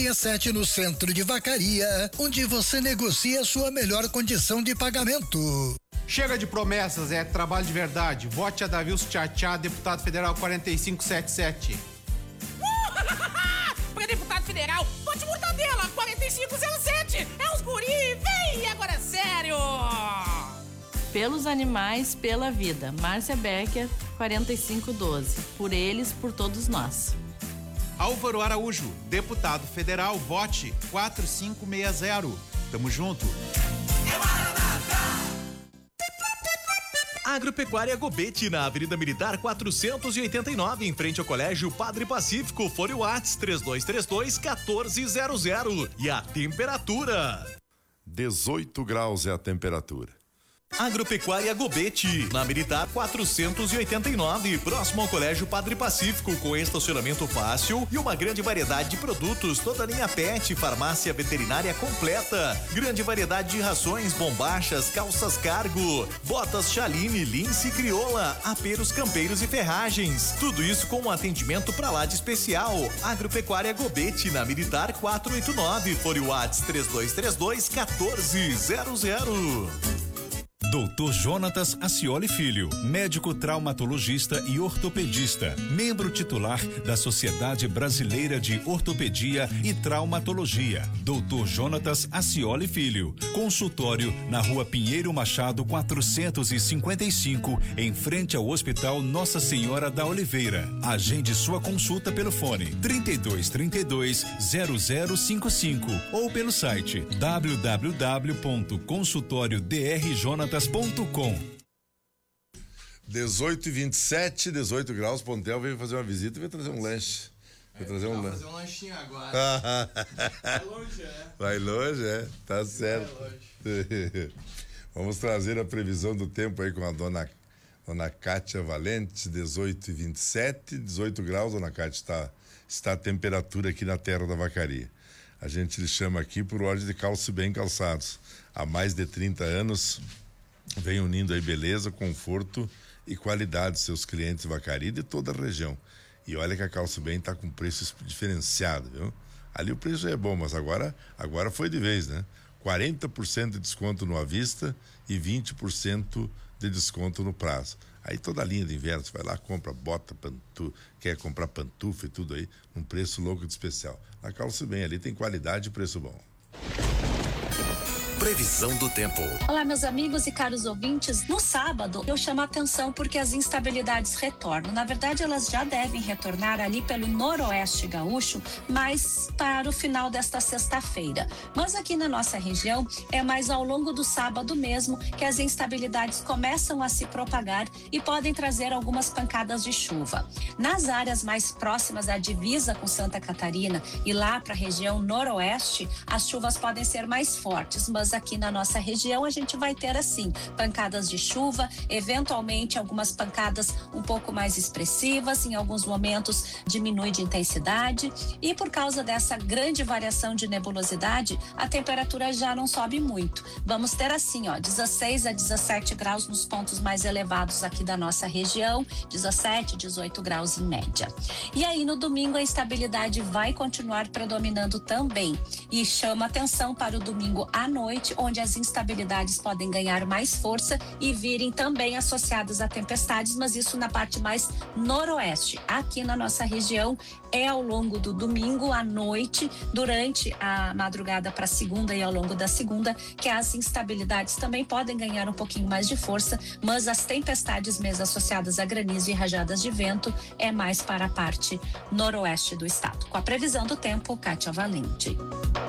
667 no centro de Vacaria, onde você negocia sua melhor condição de pagamento. Chega de promessas, é trabalho de verdade. Vote a Davilson Tchatchá, deputado federal 4577. Para deputado federal, vote Mortadela 4507. É os guri, vem, agora é sério. Pelos animais, pela vida. Márcia Becker, 4512. Por eles, por todos nós. Álvaro Araújo, deputado federal, vote 4560. Tamo junto. Agropecuária Gobete, na Avenida Militar 489, em frente ao Colégio Padre Pacífico. Fone Whats 3232-1400. E a temperatura? 18 graus é a temperatura. Agropecuária Gobete, na Militar 489, próximo ao Colégio Padre Pacífico, com estacionamento fácil e uma grande variedade de produtos, toda a linha pet, farmácia veterinária completa, grande variedade de rações, bombachas, calças cargo, botas Chaline, Lince e Crioula, aperos campeiros e ferragens, tudo isso com um atendimento pra lá de especial. Agropecuária Gobete, na Militar 489, fone Whats 3232-1400. Dr. Jonatas Acioli Filho, médico traumatologista e ortopedista, membro titular da Sociedade Brasileira de Ortopedia e Traumatologia. Dr. Jonatas Acioli Filho, consultório na Rua Pinheiro Machado 455, em frente ao Hospital Nossa Senhora da Oliveira. Agende sua consulta pelo fone 3232-0055 ou pelo site www.consultoriodrjonatas.com. 18h27, 18 graus, Pontel veio fazer uma visita e veio trazer um lanche. Fazer um lanchinho agora. Vai longe, Vai longe, tá certo. Vamos trazer a previsão do tempo aí com a dona Cátia Valente, 18h27, 18 graus, dona Cátia, está a temperatura aqui na terra da Vacaria. A gente lhe chama aqui por ordem de Calce Bem Calçados. Há mais de 30 anos, vem unindo aí beleza, conforto e qualidade seus clientes Vacaria de toda a região. E olha que a Calce Bem está com preço diferenciado, viu? Ali o preço é bom, mas agora foi de vez, né? 40% de desconto no à vista e 20% de desconto no prazo. Aí toda a linha de inverno, você vai lá, compra bota, quer comprar pantufa e tudo aí, num preço louco de especial. Na Calce Bem, ali tem qualidade e preço bom. Previsão do tempo. Olá, meus amigos e caros ouvintes. No sábado, eu chamo a atenção porque as instabilidades retornam. Na verdade, elas já devem retornar ali pelo noroeste gaúcho, mas para o final desta sexta-feira. Mas aqui na nossa região, é mais ao longo do sábado mesmo que as instabilidades começam a se propagar e podem trazer algumas pancadas de chuva. Nas áreas mais próximas à divisa com Santa Catarina e lá para a região noroeste, as chuvas podem ser mais fortes, mas aqui na nossa região a gente vai ter assim, pancadas de chuva, eventualmente algumas pancadas um pouco mais expressivas, em alguns momentos diminui de intensidade e por causa dessa grande variação de nebulosidade, a temperatura já não sobe muito. Vamos ter assim, 16 a 17 graus nos pontos mais elevados aqui da nossa região, 17, 18 graus em média. E aí no domingo a instabilidade vai continuar predominando também e chama atenção para o domingo à noite, onde as instabilidades podem ganhar mais força e virem também associadas a tempestades, mas isso na parte mais noroeste. Aqui na nossa região é ao longo do domingo à noite, durante a madrugada para segunda e ao longo da segunda, que as instabilidades também podem ganhar um pouquinho mais de força, mas as tempestades mesmo associadas a granizo e rajadas de vento é mais para a parte noroeste do estado. Com a previsão do tempo, Cátia Valente.